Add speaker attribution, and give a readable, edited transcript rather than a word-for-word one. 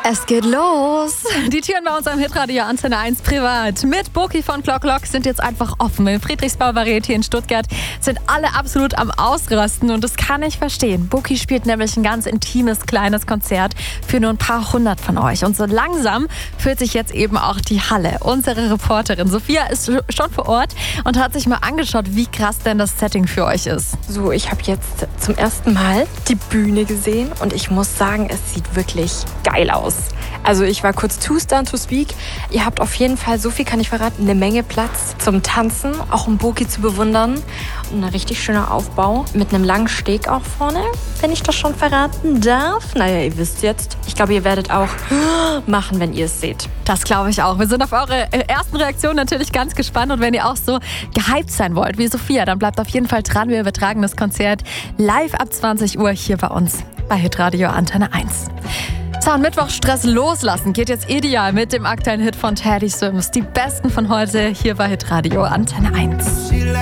Speaker 1: Es geht los. Die Türen bei unserem Hitradio Antenne 1 privat mit Boki von Clock Lock sind jetzt einfach offen. Im Friedrichsbau Varieté in Stuttgart sind alle absolut am Ausrasten und das kann ich verstehen. Boki spielt nämlich ein ganz intimes, kleines Konzert für nur ein paar hundert von euch. Und so langsam füllt sich jetzt eben auch die Halle. Unsere Reporterin Sophia ist schon vor Ort und hat sich mal angeschaut, wie krass denn das Setting für euch ist.
Speaker 2: So, ich habe jetzt zum ersten Mal die Bühne gesehen und ich muss sagen, es sieht wirklich geil aus. Also ich war kurz too stunned to speak. Ihr habt auf jeden Fall, so viel kann ich verraten, eine Menge Platz zum Tanzen, auch um Boki zu bewundern. Und ein richtig schöner Aufbau mit einem langen Steg auch vorne, wenn ich das schon verraten darf. Naja, ihr wisst jetzt. Ich glaube, ihr werdet auch machen, wenn ihr es seht.
Speaker 1: Das glaube ich auch. Wir sind auf eure ersten Reaktionen natürlich ganz gespannt. Und wenn ihr auch so gehypt sein wollt wie Sophia, dann bleibt auf jeden Fall dran. Wir übertragen das Konzert live ab 20 Uhr hier bei uns bei Hitradio Antenne 1. So, und Mittwoch Stress loslassen geht jetzt ideal mit dem aktuellen Hit von Teddy Swims. Die besten von heute hier bei Hitradio Antenne 1.